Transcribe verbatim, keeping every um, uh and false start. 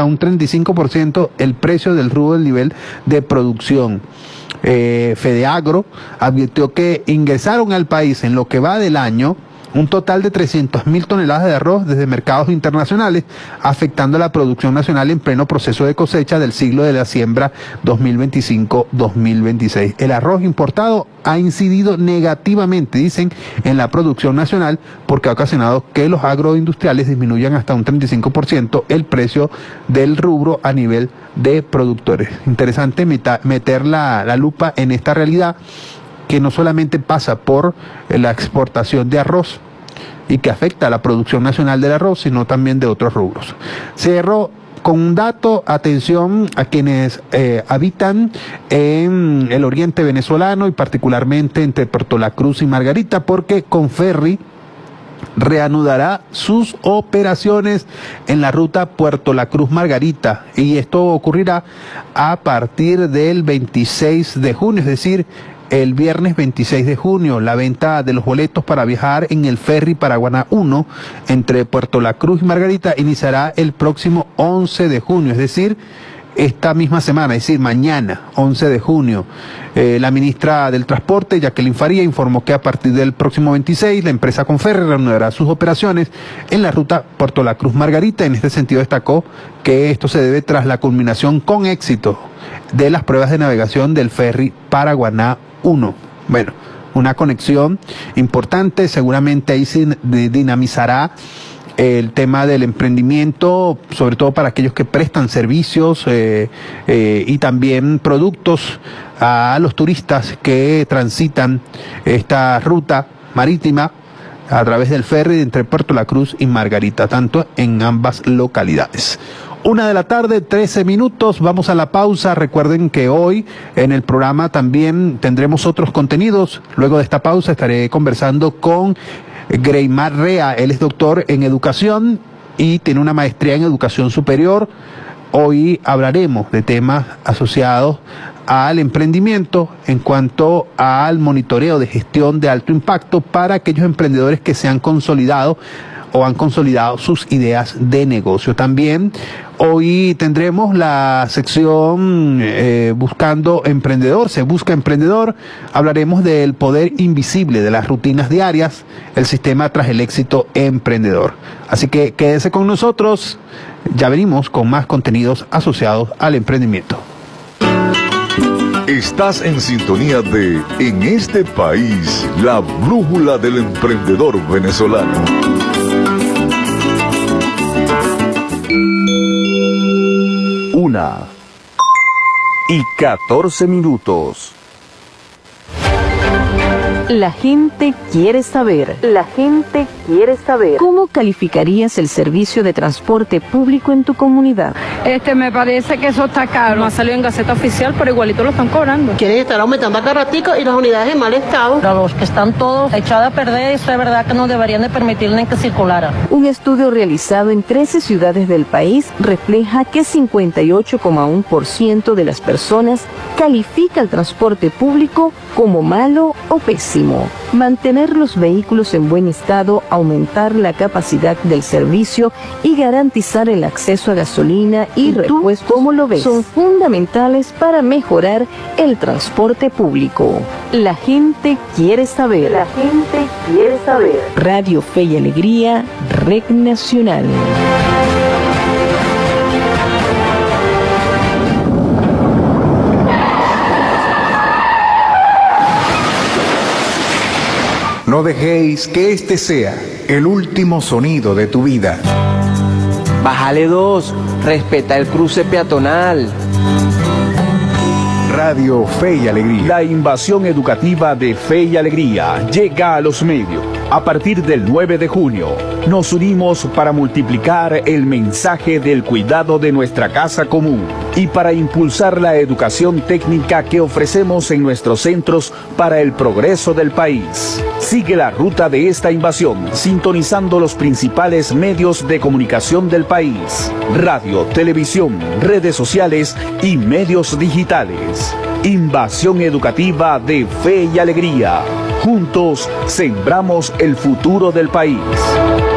hasta un treinta y cinco por ciento el precio del rubro del nivel de producción. Eh, Fedeagro advirtió que ingresaron al país en lo que va del año un total de trescientas mil toneladas de arroz desde mercados internacionales, afectando la producción nacional en pleno proceso de cosecha del ciclo de la siembra dos mil veinticinco dos mil veintiséis. El arroz importado ha incidido negativamente, dicen, en la producción nacional, porque ha ocasionado que los agroindustriales disminuyan hasta un treinta y cinco por ciento el precio del rubro a nivel de productores. Interesante meta, meter la, la lupa en esta realidad, que no solamente pasa por la exportación de arroz y que afecta a la producción nacional del arroz, sino también de otros rubros. Cerró con un dato, atención a quienes eh, habitan en el oriente venezolano y particularmente entre Puerto La Cruz y Margarita, porque Conferri reanudará sus operaciones en la ruta Puerto La Cruz-Margarita, y esto ocurrirá a partir del veintiséis de junio, es decir, el viernes veintiséis de junio. La venta de los boletos para viajar en el ferry Paraguaná uno entre Puerto La Cruz y Margarita iniciará el próximo once de junio, es decir, esta misma semana, es decir, mañana, once de junio. Eh, la ministra del Transporte, Jacqueline Faría, informó que a partir del próximo veintiséis, la empresa Conferri reanudará sus operaciones en la ruta Puerto La Cruz-Margarita. En este sentido, destacó que esto se debe tras la culminación con éxito de las pruebas de navegación del ferry Paraguaná uno. Bueno, una conexión importante, seguramente ahí se dinamizará el tema del emprendimiento, sobre todo para aquellos que prestan servicios eh, eh, y también productos a los turistas que transitan esta ruta marítima a través del ferry entre Puerto La Cruz y Margarita, tanto en ambas localidades. Una de la tarde, trece minutos, vamos a la pausa. Recuerden que hoy en el programa también tendremos otros contenidos. Luego de esta pausa estaré conversando con Greymar Rea. Él es doctor en educación y tiene una maestría en educación superior. Hoy hablaremos de temas asociados al emprendimiento en cuanto al monitoreo de gestión de alto impacto para aquellos emprendedores que se han consolidado o han consolidado sus ideas de negocio. También hoy tendremos la sección eh, Buscando Emprendedor, se busca emprendedor. Hablaremos del poder invisible de las rutinas diarias, el sistema tras el éxito emprendedor. Así que quédese con nosotros, ya venimos con más contenidos asociados al emprendimiento. Estás en sintonía de En este país, la brújula del emprendedor venezolano. Una y catorce minutos. La gente quiere saber. La gente quiere saber. ¿Cómo calificarías el servicio de transporte público en tu comunidad? Este, me parece que eso está caro. No ha salido en Gaceta Oficial, pero igualito lo están cobrando. Quieren estar aumentando acá ratico y las unidades en mal estado. Pero los que están todos echados a perder, eso es verdad que no deberían de permitirle que circulara. Un estudio realizado en trece ciudades del país refleja que cincuenta y ocho coma uno por ciento de las personas califica el transporte público como malo o pésimo. Mantener los vehículos en buen estado, aumentar la capacidad del servicio y garantizar el acceso a gasolina y, ¿Y repuestos, ¿cómo lo ves? Son fundamentales para mejorar el transporte público. La gente quiere saber. La gente quiere saber. Radio Fe y Alegría, Red Nacional. No dejéis que este sea el último sonido de tu vida. Bájale dos, respeta el cruce peatonal. Radio Fe y Alegría. La invasión educativa de Fe y Alegría llega a los medios. A partir del nueve de junio, nos unimos para multiplicar el mensaje del cuidado de nuestra casa común y para impulsar la educación técnica que ofrecemos en nuestros centros para el progreso del país. Sigue la ruta de esta invasión, sintonizando los principales medios de comunicación del país: radio, televisión, redes sociales y medios digitales. Invasión educativa de Fe y Alegría. Juntos sembramos el futuro del país.